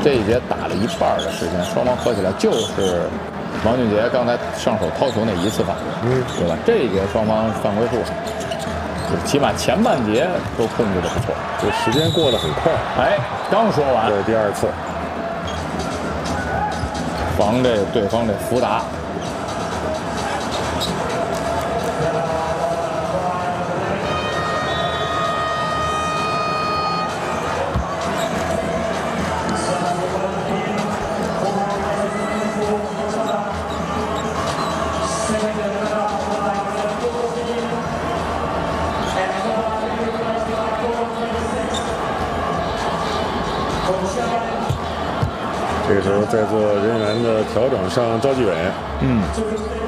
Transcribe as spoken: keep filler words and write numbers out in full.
这一节打了一半的时间，双方合起来就是王俊杰刚才上手掏球那一次犯规，嗯，对吧？这一节双方犯规数，就是起码前半节都控制的不错。 这时间过得很快。 哎，刚说完， 这第二次， 防这对方这福达。 这个时候在做人员的调整上，赵继伟， 嗯。